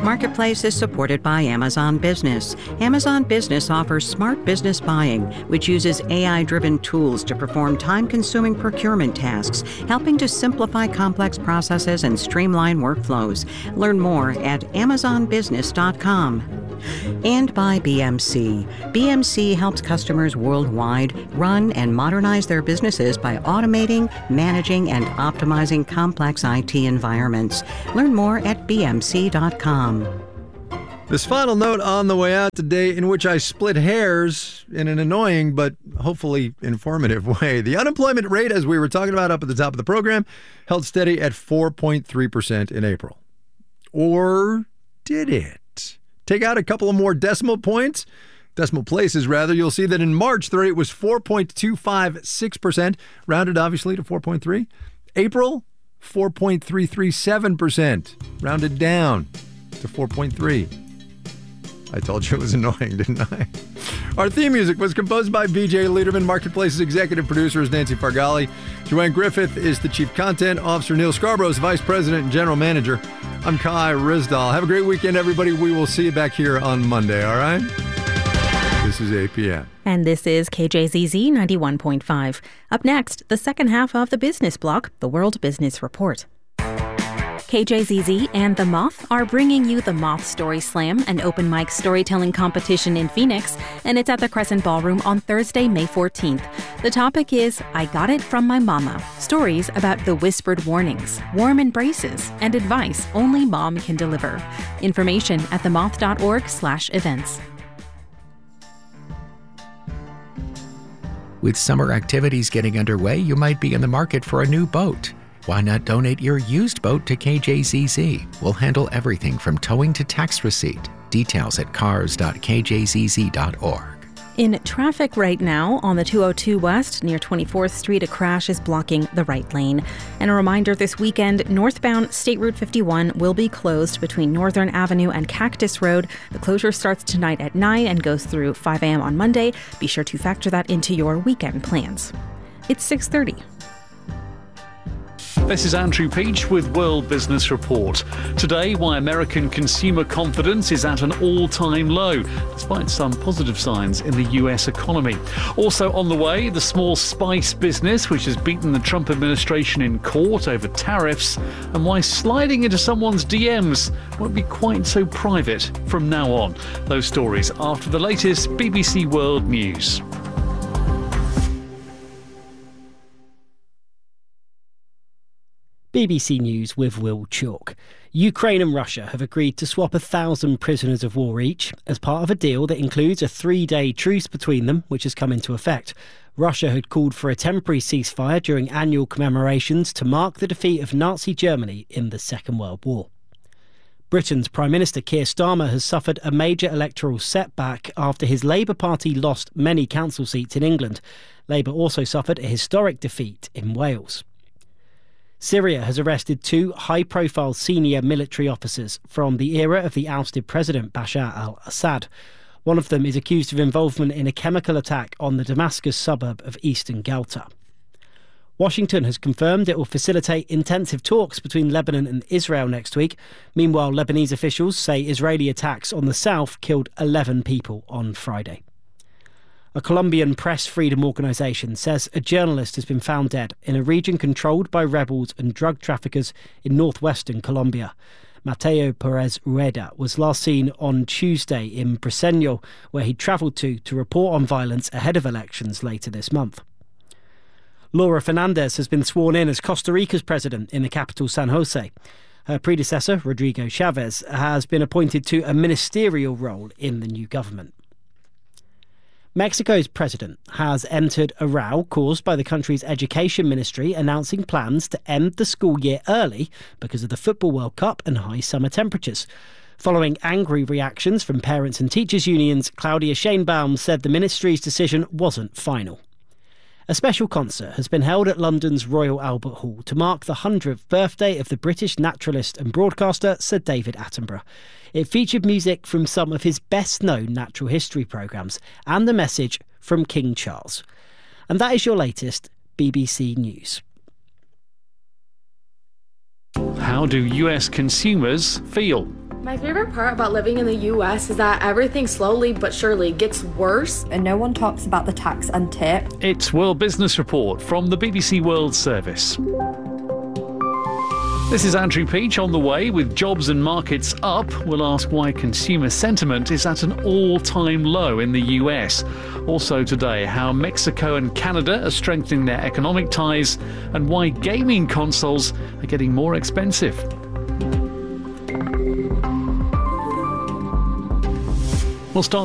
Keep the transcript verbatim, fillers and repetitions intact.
Marketplace is supported by Amazon Business. Amazon Business offers smart business buying, which uses A I-driven tools to perform time-consuming procurement tasks, helping to simplify complex processes and streamline workflows. Learn more at amazon business dot com. And by B M C. B M C helps customers worldwide run and modernize their businesses by automating, managing, and optimizing complex I T environments. Learn more at b m c dot com. This final note on the way out today, in which I split hairs in an annoying but hopefully informative way. The unemployment rate, as we were talking about up at the top of the program, held steady at four point three percent in April. Or did it? Take out a couple of more decimal points, decimal places rather, you'll see that in March the rate was four point two five six percent, rounded obviously to four point three. April, four point three three seven percent, rounded down to four point three. I told you it was annoying, didn't I? Our theme music was composed by B J Liederman. Marketplace's executive producer is Nancy Fargali. Joanne Griffith is the chief content officer. Neil Scarborough is vice president and general manager. I'm Kai Rizdal. Have a great weekend, everybody. We will see you back here on Monday, all right? This is A P M. And this is K J Z Z ninety-one point five. Up next, the second half of the business block, the World Business Report. K J Z Z and The Moth are bringing you the Moth Story Slam, an open mic storytelling competition in Phoenix, and it's at the Crescent Ballroom on Thursday, May fourteenth. The topic is I Got It From My Mama, stories about the whispered warnings, warm embraces, and advice only mom can deliver. Information at themoth.org slash events. With summer activities getting underway, you might be in the market for a new boat. Why not donate your used boat to K J Z Z? We'll handle everything from towing to tax receipt. Details at cars dot k j z z dot org. In traffic right now on the two oh two West near twenty-fourth Street, a crash is blocking the right lane. And a reminder, this weekend, northbound State Route fifty-one will be closed between Northern Avenue and Cactus Road. The closure starts tonight at nine and goes through five a.m. on Monday. Be sure to factor that into your weekend plans. It's six thirty. This is Andrew Peach with World Business Report. Today, why American consumer confidence is at an all-time low, despite some positive signs in the U S economy. Also on the way, the small spice business, which has beaten the Trump administration in court over tariffs, and why sliding into someone's D Ms won't be quite so private from now on. Those stories after the latest B B C World News. B B C News with Will Chalk. Ukraine and Russia have agreed to swap a thousand prisoners of war each as part of a deal that includes a three-day truce between them, which has come into effect. Russia had called for a temporary ceasefire during annual commemorations to mark the defeat of Nazi Germany in the Second World War. Britain's Prime Minister Keir Starmer has suffered a major electoral setback after his Labour Party lost many council seats in England. Labour also suffered a historic defeat in Wales. Syria has arrested two high-profile senior military officers from the era of the ousted President Bashar al-Assad. One of them is accused of involvement in a chemical attack on the Damascus suburb of eastern Ghouta. Washington has confirmed it will facilitate intensive talks between Lebanon and Israel next week. Meanwhile, Lebanese officials say Israeli attacks on the south killed eleven people on Friday. A Colombian press freedom organisation says a journalist has been found dead in a region controlled by rebels and drug traffickers in northwestern Colombia. Mateo Perez Rueda was last seen on Tuesday in Briceño, where he travelled to to report on violence ahead of elections later this month. Laura Fernandez has been sworn in as Costa Rica's president in the capital, San Jose. Her predecessor, Rodrigo Chavez, has been appointed to a ministerial role in the new government. Mexico's president has entered a row caused by the country's education ministry announcing plans to end the school year early because of the Football World Cup and high summer temperatures. Following angry reactions from parents and teachers' unions, Claudia Sheinbaum said the ministry's decision wasn't final. A special concert has been held at London's Royal Albert Hall to mark the hundredth birthday of the British naturalist and broadcaster Sir David Attenborough. It featured music from some of his best-known natural history programmes and the message from King Charles. And that is your latest B B C News. How do U S consumers feel? My favorite part about living in the U S is that everything slowly but surely gets worse. And no one talks about the tax and tip. It's World Business Report from the B B C World Service. This is Andrew Peach on the way. With jobs and markets up, we'll ask why consumer sentiment is at an all-time low in the U S. Also today, how Mexico and Canada are strengthening their economic ties and why gaming consoles are getting more expensive. We'll start